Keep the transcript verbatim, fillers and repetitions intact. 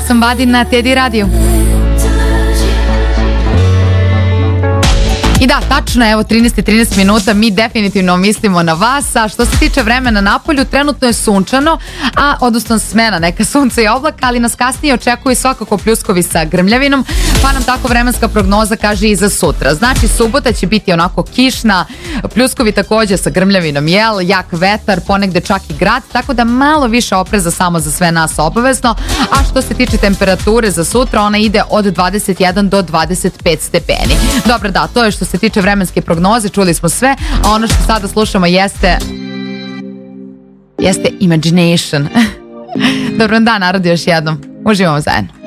Somebody na Teddy radiju. I da, tačno, evo trinaest i trinaest minuta, mi definitivno mislimo na vas, a što se tiče vremena napolju, trenutno je sunčano, a odnosno smena neka sunca i oblaka, ali nas kasnije očekuju svakako pljuskovi sa grmljavinom, pa nam tako vremenska prognoza kaže i za sutra. Znači, subota će biti onako kišna, pljuskovi takođe sa grmljavinom, jel, jak vetar, ponegde čak i grad, tako da malo više opreza samo za sve nas obavezno, a što se tiče temperature za sutra, ona ide od dvadeset jedan do dvadeset pet stepeni. Dobro, da, to je što se tiče vremenske prognoze, čuli smo sve, a ono što sada slušamo jeste jeste Imagination. Dobro dan, narodi, još jednom. Uživamo zajedno.